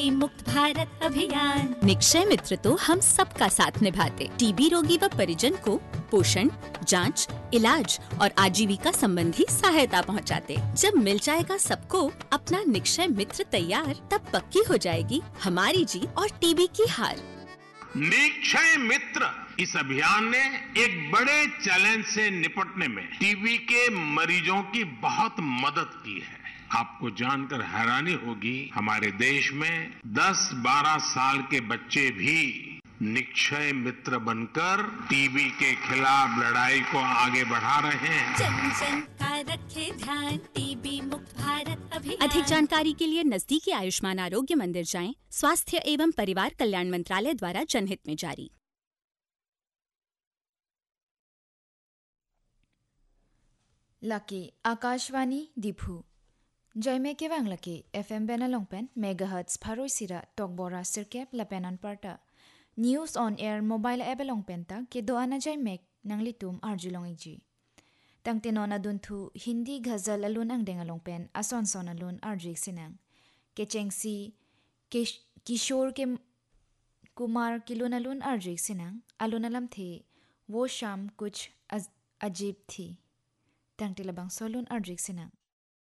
मुक्त भारत अभियान। निक्षय मित्र तो हम सबका साथ निभाते, टीबी रोगी व परिजन को पोषण, जांच, इलाज और आजीविका संबंधी सहायता पहुंचाते। जब मिल जाएगा सबको अपना निक्षय मित्र तैयार, तब पक्की हो जाएगी हमारी जीत और टीबी की हार। निक्षय मित्र इस अभियान ने एक बड़े चैलेंज से निपटने में टीबी के मरीजों की बहुत मदद की है। आपको जानकर हैरानी होगी, हमारे देश में 10-12 साल के बच्चे भी निक्षय मित्र बनकर टीबी के खिलाफ लड़ाई को आगे बढ़ा रहे हैं। जन जन का रखे ध्यान, टीबी मुक्त भारत अभियान। अधिक जानकारी के लिए नजदीकी आयुष्मान आरोग्य मंदिर जाएं। स्वास्थ्य एवं परिवार कल्याण मंत्रालय द्वारा जनहित में जारी। लकी आकाशवाणी दिफु जयमे के वांग lucky FM बेनालोंगपेन megahertz फारोइसिरा टॉकबोरा सिरकेप लपेनन पार्टा news on air mobile एबेलोंगपेंता के दो आना जयमेक नंगलितुम आर्जुलोंगजी तंगतेनोना दुनथु हिंदी गजल अलुन अंगडेंगलोंगपेन असोन सोन अलुन आर्जिक सिनंग के चेंगसी किशोर के कुमार किलुन अलुन आर्जिक सिनंग अलुन अलम थे वो शाम कुछ अजीब थी तंगते लबंग सोलुन आर्जिक सिनंग